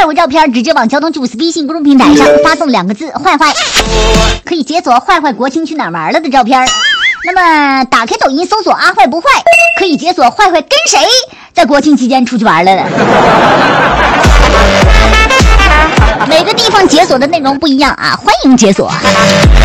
或照片，直接往交通部微信公众平台上发送2个字“坏坏”，可以解锁坏坏国庆去哪儿玩了的照片。那么打开抖音搜索阿坏不坏，可以解锁坏坏跟谁在国庆期间出去玩了的。每个地方解锁的内容不一样啊，欢迎解锁。